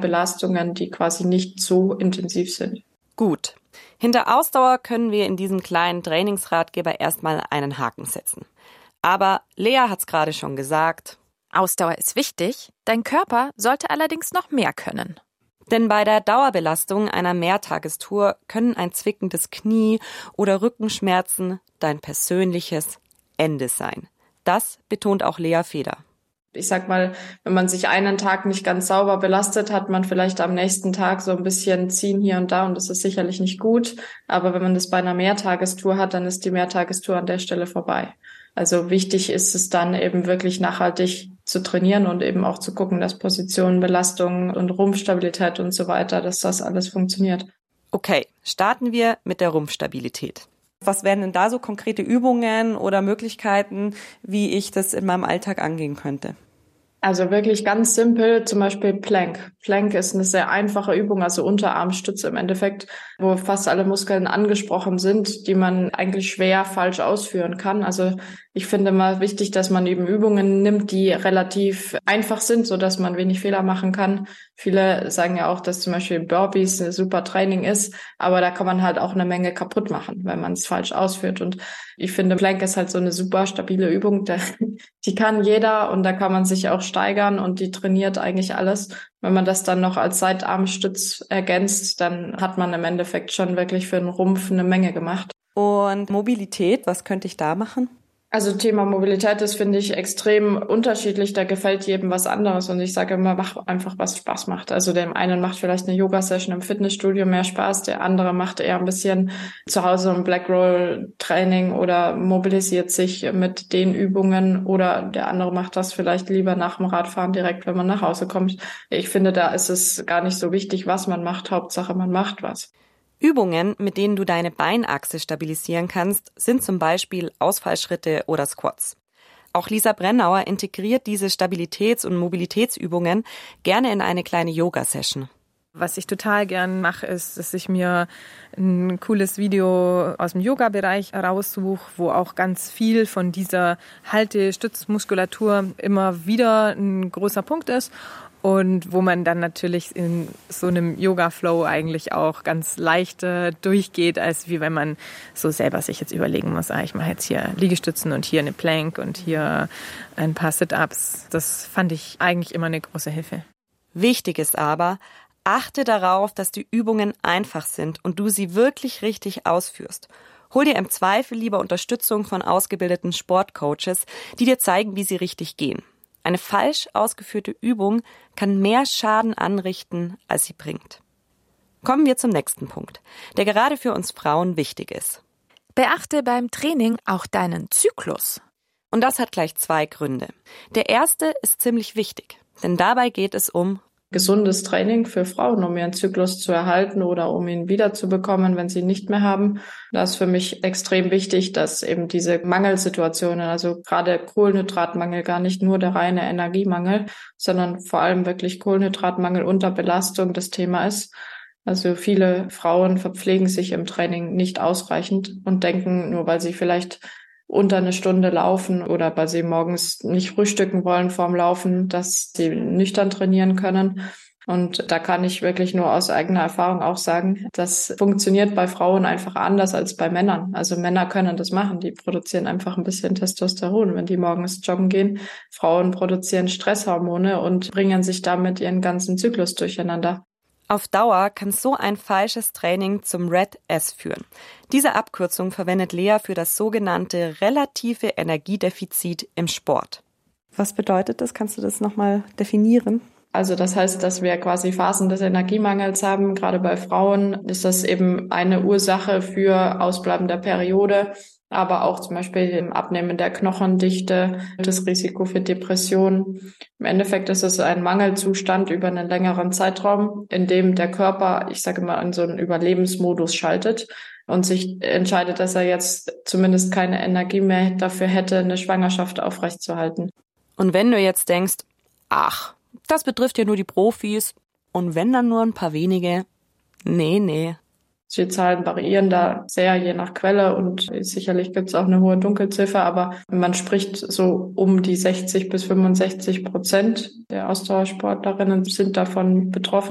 Belastungen, die quasi nicht so intensiv sind. Gut. Hinter Ausdauer können wir in diesem kleinen Trainingsratgeber erstmal einen Haken setzen. Aber Lea hat's gerade schon gesagt. Ausdauer ist wichtig, dein Körper sollte allerdings noch mehr können. Denn bei der Dauerbelastung einer Mehrtagestour können ein zwickendes Knie oder Rückenschmerzen dein persönliches Ende sein. Das betont auch Lea Feder. Ich sag mal, wenn man sich einen Tag nicht ganz sauber belastet, hat man vielleicht am nächsten Tag so ein bisschen Ziehen hier und da und das ist sicherlich nicht gut. Aber wenn man das bei einer Mehrtagestour hat, dann ist die Mehrtagestour an der Stelle vorbei. Also wichtig ist es dann eben wirklich nachhaltig zu trainieren und eben auch zu gucken, dass Positionen, Belastungen und Rumpfstabilität und so weiter, dass das alles funktioniert. Okay, starten wir mit der Rumpfstabilität. Was wären denn da so konkrete Übungen oder Möglichkeiten, wie ich das in meinem Alltag angehen könnte? Also wirklich ganz simpel, zum Beispiel Plank. Plank ist eine sehr einfache Übung, also Unterarmstütze im Endeffekt, wo fast alle Muskeln angesprochen sind, die man eigentlich schwer falsch ausführen kann. Also ich finde mal wichtig, dass man eben Übungen nimmt, die relativ einfach sind, so dass man wenig Fehler machen kann. Viele sagen ja auch, dass zum Beispiel Burpees ein super Training ist, aber da kann man halt auch eine Menge kaputt machen, wenn man es falsch ausführt. Und ich finde, Plank ist halt so eine super stabile Übung, die kann jeder und da kann man sich auch steigern und die trainiert eigentlich alles. Wenn man das dann noch als Seitarmstütz ergänzt, dann hat man im Endeffekt schon wirklich für den Rumpf eine Menge gemacht. Und Mobilität, was könnte ich da machen? Also Thema Mobilität, das finde ich extrem unterschiedlich. Da gefällt jedem was anderes. Und ich sage immer, mach einfach, was Spaß macht. Also dem einen macht vielleicht eine Yoga-Session im Fitnessstudio mehr Spaß. Der andere macht eher ein bisschen zu Hause ein Black-Roll-Training oder mobilisiert sich mit den Übungen. Oder der andere macht das vielleicht lieber nach dem Radfahren direkt, wenn man nach Hause kommt. Ich finde, da ist es gar nicht so wichtig, was man macht. Hauptsache, man macht was. Übungen, mit denen du deine Beinachse stabilisieren kannst, sind zum Beispiel Ausfallschritte oder Squats. Auch Lisa Brennauer integriert diese Stabilitäts- und Mobilitätsübungen gerne in eine kleine Yoga-Session. Was ich total gern mache, ist, dass ich mir ein cooles Video aus dem Yoga-Bereich raussuche, wo auch ganz viel von dieser Halte-Stützmuskulatur immer wieder ein großer Punkt ist. Und wo man dann natürlich in so einem Yoga-Flow eigentlich auch ganz leicht durchgeht, als wie wenn man so selber sich jetzt überlegen muss, ich mache jetzt hier Liegestützen und hier eine Plank und hier ein paar Sit-Ups. Das fand ich eigentlich immer eine große Hilfe. Wichtig ist aber, achte darauf, dass die Übungen einfach sind und du sie wirklich richtig ausführst. Hol dir im Zweifel lieber Unterstützung von ausgebildeten Sportcoaches, die dir zeigen, wie sie richtig gehen. Eine falsch ausgeführte Übung kann mehr Schaden anrichten, als sie bringt. Kommen wir zum nächsten Punkt, der gerade für uns Frauen wichtig ist. Beachte beim Training auch deinen Zyklus. Und das hat gleich 2 Gründe. Der erste ist ziemlich wichtig, denn dabei geht es um gesundes Training für Frauen, um ihren Zyklus zu erhalten oder um ihn wiederzubekommen, wenn sie ihn nicht mehr haben. Da ist für mich extrem wichtig, dass eben diese Mangelsituationen, also gerade Kohlenhydratmangel, gar nicht nur der reine Energiemangel, sondern vor allem wirklich Kohlenhydratmangel unter Belastung das Thema ist. Also viele Frauen verpflegen sich im Training nicht ausreichend und denken, nur weil sie vielleicht unter eine Stunde laufen oder weil sie morgens nicht frühstücken wollen vorm Laufen, dass sie nüchtern trainieren können. Und da kann ich wirklich nur aus eigener Erfahrung auch sagen, das funktioniert bei Frauen einfach anders als bei Männern. Also Männer können das machen, die produzieren einfach ein bisschen Testosteron, wenn die morgens joggen gehen. Frauen produzieren Stresshormone und bringen sich damit ihren ganzen Zyklus durcheinander. Auf Dauer kann so ein falsches Training zum RED-S führen. Diese Abkürzung verwendet Lea für das sogenannte relative Energiedefizit im Sport. Was bedeutet das? Kannst du das nochmal definieren? Also das heißt, dass wir quasi Phasen des Energiemangels haben. Gerade bei Frauen ist das eben eine Ursache für Ausbleiben der Periode, aber auch zum Beispiel im Abnehmen der Knochendichte, das Risiko für Depressionen. Im Endeffekt ist es ein Mangelzustand über einen längeren Zeitraum, in dem der Körper, ich sage mal, in so einen Überlebensmodus schaltet und sich entscheidet, dass er jetzt zumindest keine Energie mehr dafür hätte, eine Schwangerschaft aufrechtzuerhalten. Und wenn du jetzt denkst, ach, das betrifft ja nur die Profis und wenn dann nur ein paar wenige, nee. Die Zahlen variieren da sehr je nach Quelle und sicherlich gibt es auch eine hohe Dunkelziffer, aber man spricht so um die 60% bis 65% der Ausdauersportlerinnen sind davon betroffen.